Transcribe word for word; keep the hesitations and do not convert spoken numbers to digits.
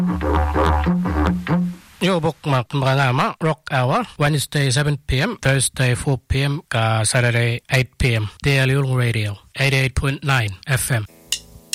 Yobok mak mga Rock Hour, Wednesday seven p.m, Thursday four p.m, ka Saturday eight p.m. Daily Radio, eighty-eight point nine F M.